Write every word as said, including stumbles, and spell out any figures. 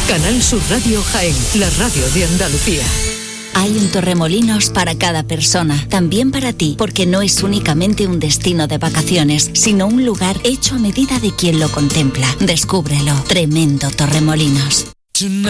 Canal Sur Radio Jaén, la radio de Andalucía. Hay un Torremolinos para cada persona, también para ti, porque no es únicamente un destino de vacaciones, sino un lugar hecho a medida de quien lo contempla. Descúbrelo. Tremendo Torremolinos.